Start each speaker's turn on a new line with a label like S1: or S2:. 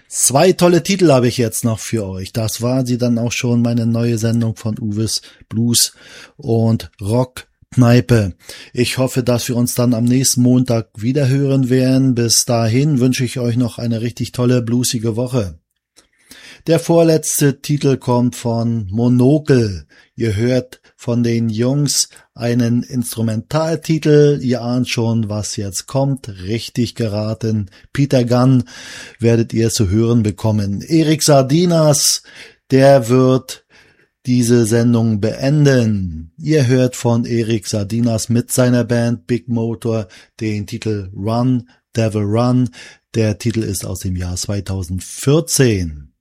S1: Zwei tolle Titel habe ich jetzt noch für euch. Das war sie dann auch schon, meine neue Sendung von Uwes Blues und Rockkneipe. Ich hoffe, dass wir uns dann am nächsten Montag wieder hören werden. Bis dahin wünsche ich euch noch eine richtig tolle, bluesige Woche. Der vorletzte Titel kommt von Monokel. Ihr hört von den Jungs einen Instrumentaltitel. Ihr ahnt schon, was jetzt kommt. Richtig geraten. Peter Gunn werdet ihr zu hören bekommen. Erik Sardinas, der wird diese Sendung beenden. Ihr hört von Erik Sardinas mit seiner Band Big Motor den Titel Run, Devil Run. Der Titel ist aus dem Jahr 2014.